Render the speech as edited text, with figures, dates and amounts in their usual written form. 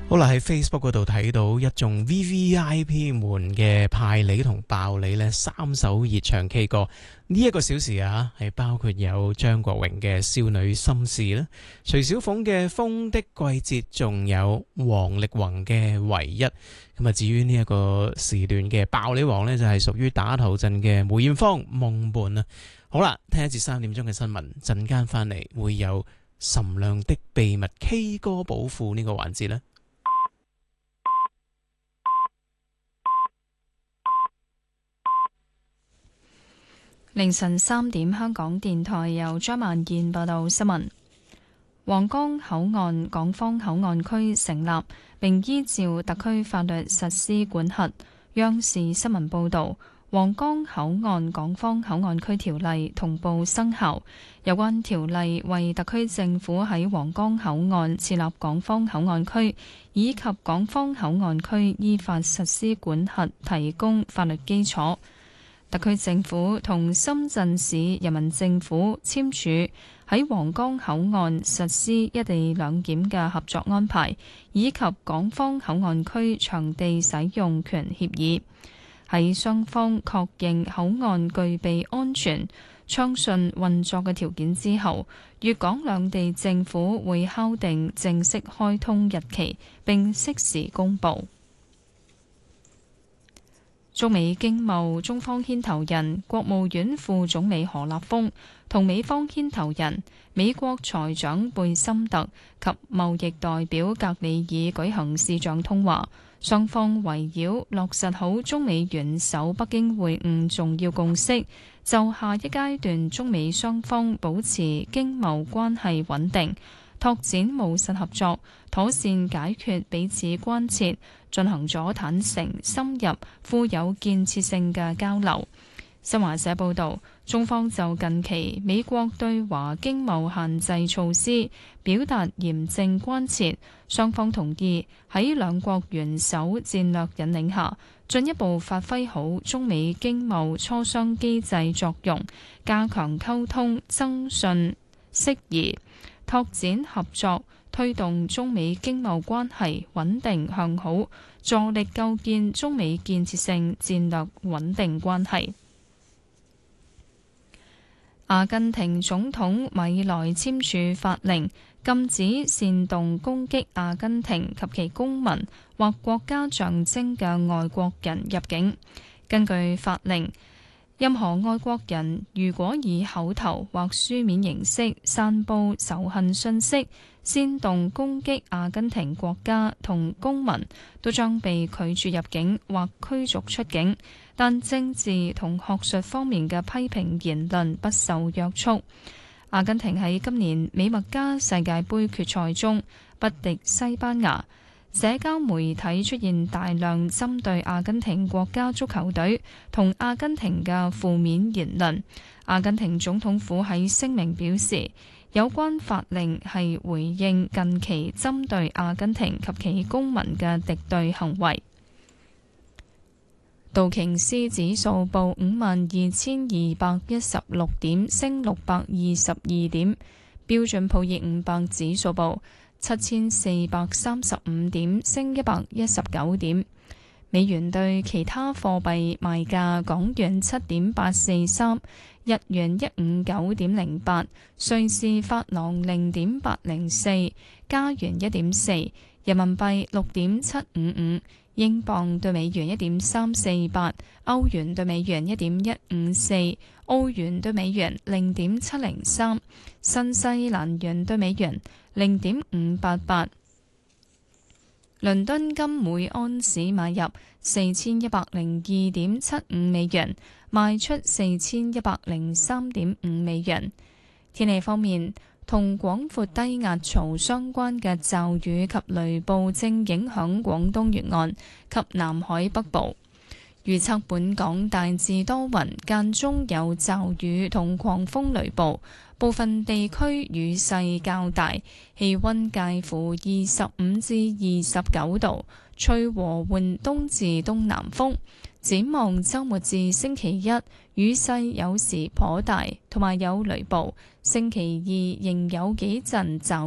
好啦，喺 Facebook 嗰度睇到一眾 VVIP 們嘅派利同爆利呢3首熱唱 K 歌，呢1個小時啊，係包括有張國榮嘅《少女心事》啦，徐小鳳嘅《風的季節》，仲有王力宏嘅《唯一》。咁啊，至於呢一個時段嘅爆利王呢，就係屬於打頭陣嘅梅艷芳《夢伴》啊。好啦，聽一節3點鐘嘅新聞，陣間翻嚟會有岑亮的秘密 K 歌寶庫呢個環節呢。 凌晨3點，香港電台由張萬燕報道新聞。皇崗口岸港方口岸區成立，並依照特區法律實施管轄。央視新聞報道，皇崗口岸港方口岸區條例同步生效。有關條例為特區政府喺皇崗口岸設立港方口岸區，以及港方口岸區依法實施管轄提供法律基礎。特區政府同深圳市人民政府簽署喺皇崗口岸實施一地兩檢嘅合作安排，以及港方口岸區場地使用權協議。喺雙方確認口岸具備安全、暢順運作嘅條件之後，粵港兩地政府會敲定正式開通日期，並適時公佈。中美經貿中方牽頭人、國務院副總理何立峰同美方牽頭人、美國財長貝森特及貿易代表格里爾舉行視像通話，雙方圍繞落實好中美元首北京會晤重要共識，就下一階段中美雙方保持經貿關係穩定，拓展務實合作，妥善解決彼此關切，進行咗坦誠、深入、富有建設性嘅交流。新華社報導，中方就近期美國對華經貿限制措施表達嚴正關切，雙方同意喺兩國元首戰略引領下，進一步發揮好中美經貿磋商機制作用，加強溝通、增信釋疑，拓展合作，推動中美經貿關係穩定向好，助力構建中美建設性戰略穩定關係。阿根廷總統米萊簽署法令，禁止煽動攻擊阿根廷及其公民或國家象徵嘅外國人入境。根據法令，任何外國人如果以口頭或書面形式散佈仇恨信息，煽動攻擊阿根廷國家同公民，都將被拒絕入境或驅逐出境。但政治同學術方面嘅批評言論不受約束。阿根廷喺今年美墨加世界盃決賽中不敵西班牙，社交媒體出現大量針對阿根廷國家足球隊同阿根廷嘅負面言論。阿根廷總統府喺聲明表示，有關法令係回應近期針對阿根廷及其公民嘅敵對行為。道瓊斯指數報52,216點，升622點；標準普爾500指數報7,435點，升119點。美元對其他貨幣賣價：港元7.843，日元159.08，瑞士法郎0.804，加元1.4，人民幣6.755。英鎊對美元1.348，歐元對美元1.154，澳元對美元0.703，新西蘭元對美元0.588。倫敦金每安士買入4102.75美元，賣出4103.5美元。天氣方面，同廣闊低壓槽相關嘅驟雨及雷暴正影響廣東沿岸及南海北部。預測本港大致多雲，間中有驟雨同狂風雷暴，部分地區雨勢較大，氣溫介乎25至29度，吹和緩東至東南風。展望週末至星期一，雨勢有時頗大，同埋有雷暴。星期二仍有幾陣驟